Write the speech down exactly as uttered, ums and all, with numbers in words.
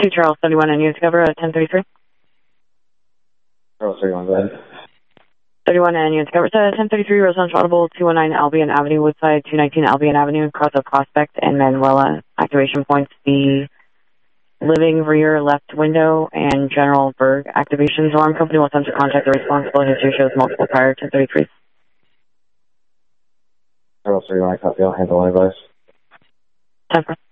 two Charles thirty-one and unit to cover at ten thirty-three. Charles thirty-one, go ahead. thirty-one and unit to cover at ten thirty-three, Residential Audible, two one nine Albion Avenue, Woodside, two nineteen Albion Avenue, across the Prospect and Manuela. Activation points, the living rear left window and General Berg activations. Alarm company will attempt to contact the responsible history shows multiple prior to thirty-three. Charles thirty-one, copy. I'll handle my advice. ten four.